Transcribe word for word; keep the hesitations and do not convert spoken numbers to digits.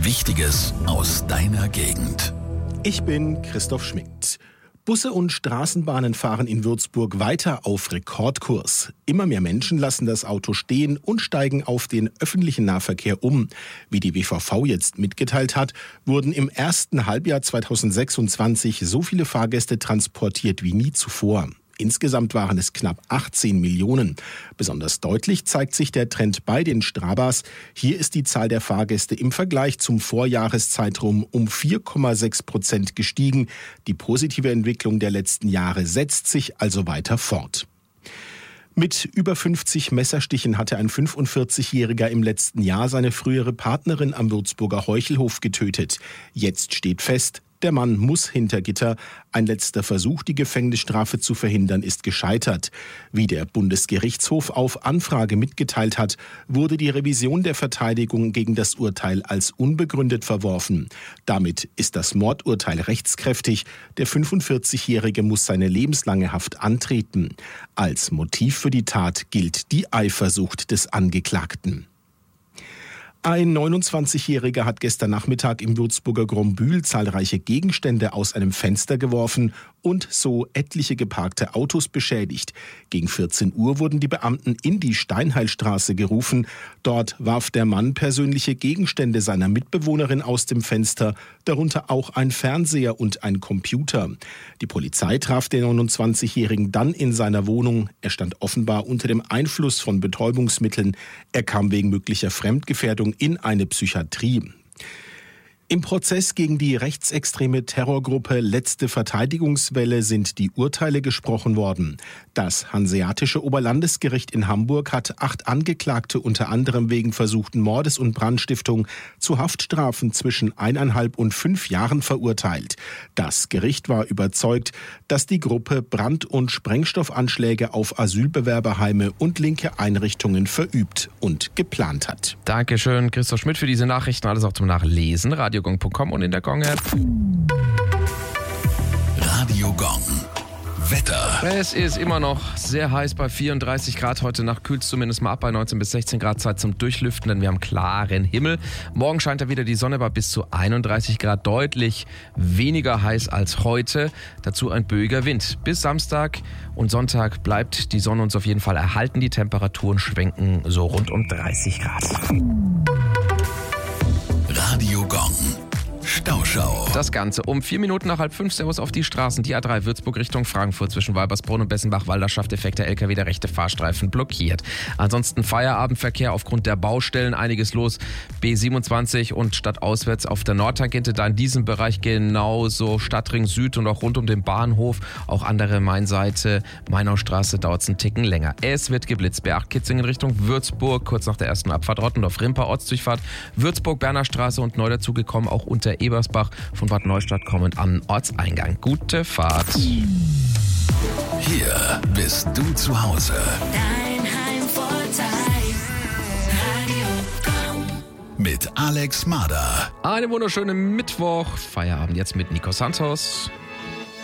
Wichtiges aus deiner Gegend. Ich bin Christoph Schmidt. Busse und Straßenbahnen fahren in Würzburg weiter auf Rekordkurs. Immer mehr Menschen lassen das Auto stehen und steigen auf den öffentlichen Nahverkehr um. Wie die W V V jetzt mitgeteilt hat, wurden im ersten Halbjahr zweitausendsechsundzwanzig so viele Fahrgäste transportiert wie nie zuvor. Insgesamt waren es knapp achtzehn Millionen. Besonders deutlich zeigt sich der Trend bei den Strabas. Hier ist die Zahl der Fahrgäste im Vergleich zum Vorjahreszeitraum um vier Komma sechs Prozent gestiegen. Die positive Entwicklung der letzten Jahre setzt sich also weiter fort. Mit über fünfzig Messerstichen hatte ein fünfundvierzigjähriger im letzten Jahr seine frühere Partnerin am Würzburger Heuchelhof getötet. Jetzt steht fest, der Mann muss hinter Gitter. Ein letzter Versuch, die Gefängnisstrafe zu verhindern, ist gescheitert. Wie der Bundesgerichtshof auf Anfrage mitgeteilt hat, wurde die Revision der Verteidigung gegen das Urteil als unbegründet verworfen. Damit ist das Mordurteil rechtskräftig. Der fünfundvierzigjährige muss seine lebenslange Haft antreten. Als Motiv für die Tat gilt die Eifersucht des Angeklagten. Ein neunundzwanzigjähriger hat gestern Nachmittag im Würzburger Grombühl zahlreiche Gegenstände aus einem Fenster geworfen und so etliche geparkte Autos beschädigt. Gegen vierzehn Uhr wurden die Beamten in die Steinheilstraße gerufen. Dort warf der Mann persönliche Gegenstände seiner Mitbewohnerin aus dem Fenster, darunter auch ein Fernseher und ein Computer. Die Polizei traf den neunundzwanzigjährigen dann in seiner Wohnung. Er stand offenbar unter dem Einfluss von Betäubungsmitteln. Er kam wegen möglicher Fremdgefährdung in eine Psychiatrie. Im Prozess gegen die rechtsextreme Terrorgruppe Letzte Verteidigungswelle sind die Urteile gesprochen worden. Das Hanseatische Oberlandesgericht in Hamburg hat acht Angeklagte unter anderem wegen versuchten Mordes und Brandstiftung zu Haftstrafen zwischen eineinhalb und fünf Jahren verurteilt. Das Gericht war überzeugt, dass die Gruppe Brand- und Sprengstoffanschläge auf Asylbewerberheime und linke Einrichtungen verübt und geplant hat. Dankeschön, Christoph Schmidt, für diese Nachrichten. Alles auch zum Nachlesen. Radio Gong Punkt com und in der Gong-App. Radio Gong. Wetter. Es ist immer noch sehr heiß bei vierunddreißig Grad. Heute Nacht kühlt es zumindest mal ab bei neunzehn bis sechzehn Grad. Zeit zum Durchlüften, denn wir haben klaren Himmel. Morgen scheint da wieder die Sonne bei bis zu einunddreißig Grad. Deutlich weniger heiß als heute. Dazu ein böiger Wind. Bis Samstag und Sonntag bleibt die Sonne uns auf jeden Fall erhalten. Die Temperaturen schwenken so rund um dreißig Grad. Radio Gong. Stauschau. Das Ganze um vier Minuten nach halb fünf. Servus auf die Straßen. Die A drei Würzburg Richtung Frankfurt zwischen Walbersbrunn und Bessenbach-Walderschaft. Defekter L K W, der rechte Fahrstreifen blockiert. Ansonsten Feierabendverkehr aufgrund der Baustellen. Einiges los. B siebenundzwanzig und stadtauswärts auf der Nordtangente. Da in diesem Bereich genauso Stadtring Süd und auch rund um den Bahnhof. Auch andere Mainseite. Mainaustraße dauert es einen Ticken länger. Es wird geblitzt. B acht Kitzingen Richtung Würzburg. Kurz nach der ersten Abfahrt Rottendorf-Rimper Ortsdurchfahrt. Würzburg-Berner Straße und neu dazugekommen auch unter Ebersbach von Bad Neustadt kommend am Ortseingang. Gute Fahrt. Hier bist du zu Hause. Dein Heimvorteil. Radio Gong. Mit Alex Mader. Eine wunderschöne Mittwoch. Feierabend jetzt mit Nico Santos.